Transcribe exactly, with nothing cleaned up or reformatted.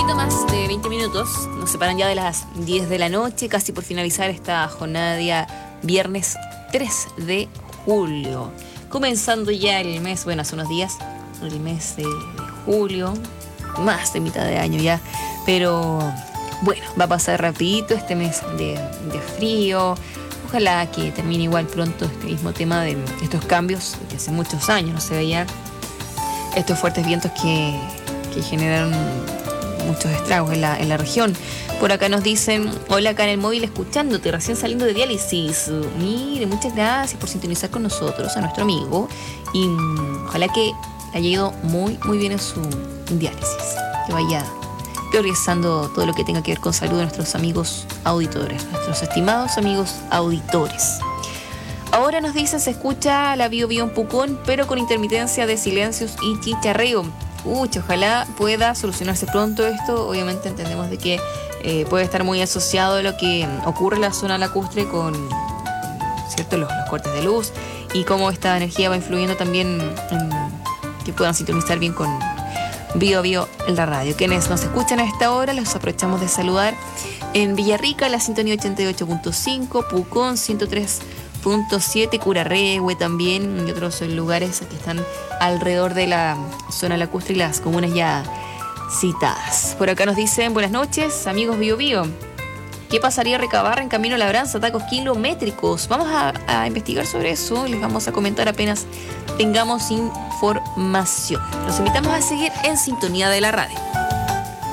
poquito más de veinte minutos, nos separan ya de las diez de la noche, casi por finalizar esta jornada de día viernes tres de julio. Comenzando ya el mes, bueno, hace unos días, el mes de, de julio, más de mitad de año ya, pero bueno, va a pasar rapidito este mes de, de frío. Ojalá que termine igual pronto este mismo tema de estos cambios que hace muchos años no se veían, estos fuertes vientos que, que generaron muchos estragos en la, en la región. Por acá nos dicen, hola, acá en el móvil escuchándote, recién saliendo de diálisis. Mire, muchas gracias por sintonizar con nosotros, a nuestro amigo, y um, ojalá que haya ido muy, muy bien en su diálisis, que vaya priorizando todo lo que tenga que ver con salud de nuestros amigos auditores, nuestros estimados amigos auditores. Ahora nos dicen, se escucha la Bio Bio en Pucón, pero con intermitencia de silencios y chicharreo. Uy, ojalá pueda solucionarse pronto esto. Obviamente entendemos de que eh, puede estar muy asociado a lo que ocurre en la zona lacustre con, ¿cierto?, los, los cortes de luz y cómo esta energía va influyendo también en que puedan sintonizar bien con Bio Bio en la radio. Quienes nos escuchan a esta hora, los aprovechamos de saludar en Villarrica, la sintonía ochenta y ocho punto cinco, Pucón ciento tres punto siete, Curarrehue también y otros lugares que están alrededor de la zona lacustre y las comunas ya citadas. Por acá nos dicen, buenas noches, amigos Bio Bio. ¿Qué pasaría recabar en camino a Labranza, tacos kilométricos? Vamos a, a investigar sobre eso, les vamos a comentar apenas tengamos información. Los invitamos a seguir en sintonía de la radio.